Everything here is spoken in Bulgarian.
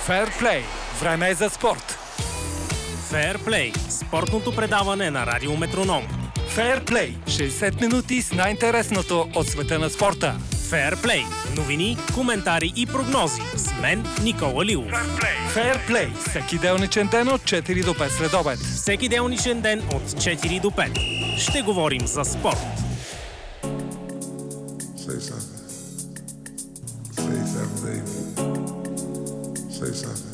Фейрплей. Време е за спорт. Фейрплей. Спортното предаване на Радио Метроном. Фейрплей. 60 минути с най-интересното от света на спорта. Фейрплей. Новини, коментари и прогнози. С мен Никола Лилов. Фейрплей. Всеки делничен ден от 4 до 5 следобед. Всеки делничен ден от 4 до 5. Ще говорим за спорт. Say something. Say something, baby. Say something.